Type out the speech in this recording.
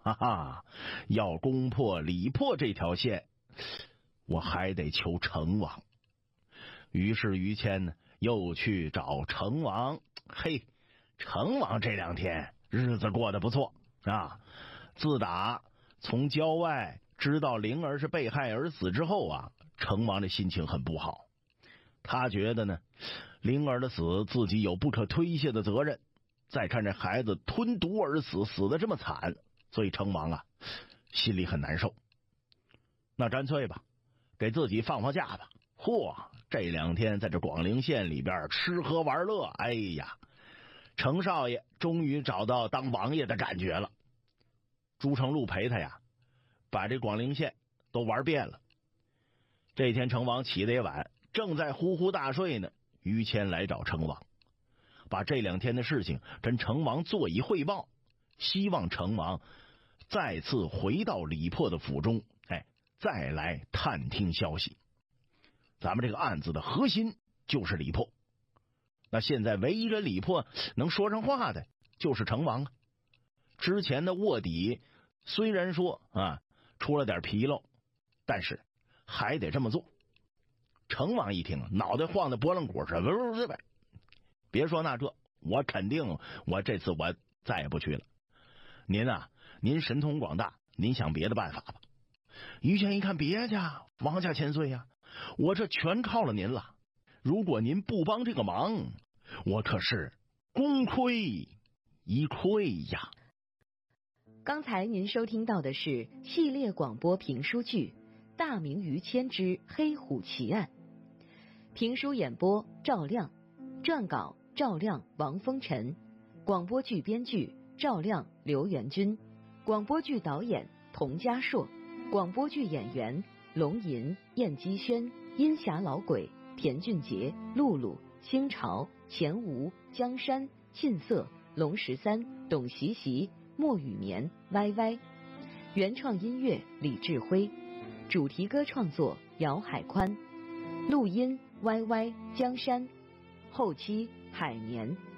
哈哈，要攻破李破这条线，我还得求成王。于是于谦呢又去找成王。嘿，成王这2天日子过得不错啊。自打从郊外知道灵儿是被害而死之后啊，成王的心情很不好。他觉得呢，灵儿的死自己有不可推卸的责任。再看这孩子吞毒而死，死得这么惨，所以成王啊心里很难受。那干脆吧，给自己放假吧。嚯，这2天在这广陵县里边吃喝玩乐，哎呀，程少爷终于找到当王爷的感觉了。朱成禄陪他呀，把这广陵县都玩遍了。这天成王起得也晚，正在呼呼大睡呢，于谦来找成王，把这2天的事情跟成王做以汇报，希望成王再次回到李破的府中，再来探听消息。咱们这个案子的核心就是李破，那现在唯一跟李破能说上话的就是成王啊。之前的卧底虽然说出了点纰漏，但是还得这么做。成王一听，脑袋晃得拨浪鼓似的，不，别说那这，我肯定我这次我再也不去了。您神通广大，您想别的办法吧。于谦一看，别家王家千岁呀，我这全靠了您了。如果您不帮这个忙，我可是功亏一篑呀。 刚才您收听到的是系列广播评书剧《大明于谦之黑虎奇案》，评书演播赵亮，撰稿赵亮、王风尘，广播剧编剧赵亮、刘元军，广播剧导演童家硕，广播剧演员龙吟、燕姬轩、阴霞老鬼、田俊杰、露露、星潮、钱吴、江山、沁色、龙13、董习习、莫雨眠、歪歪。原创音乐李志辉，主题歌创作姚海宽，录音歪歪、江山，后期海绵。